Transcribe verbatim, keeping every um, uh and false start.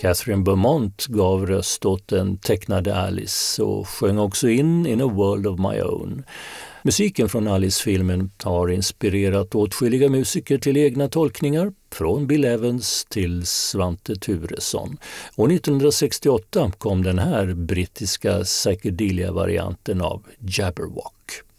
Catherine Beaumont gav röst åt den tecknade Alice och sjöng också in In a World of My Own. Musiken från Alice-filmen har inspirerat åtskilliga musiker till egna tolkningar, från Bill Evans till Svante Thuresson. Och nittonhundrasextioåtta kom den här brittiska psychedelia-varianten av Jabberwock.